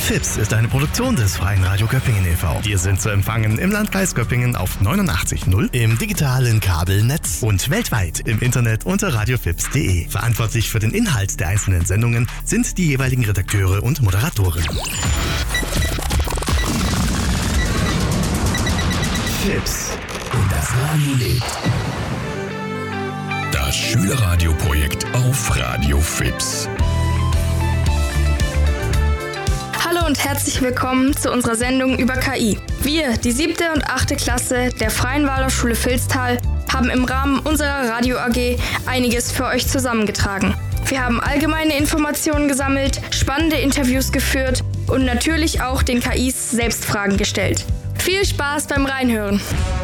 FIPS ist eine Produktion des Freien Radio Göppingen e.V. Wir sind zu empfangen im Landkreis Göppingen auf 89.0, im digitalen Kabelnetz und weltweit im Internet unter radiofips.de. Verantwortlich für den Inhalt der einzelnen Sendungen sind die jeweiligen Redakteure und Moderatoren. FIPS und das Radio lebt. Das Schülerradioprojekt auf Radio FIPS. Hallo und herzlich willkommen zu unserer Sendung über KI. Wir, die 7. und 8. Klasse der Freien Waldorfschule Vilstal, haben im Rahmen unserer Radio AG einiges für euch zusammengetragen. Wir haben allgemeine Informationen gesammelt, spannende Interviews geführt und natürlich auch den KIs selbst Fragen gestellt. Viel Spaß beim Reinhören!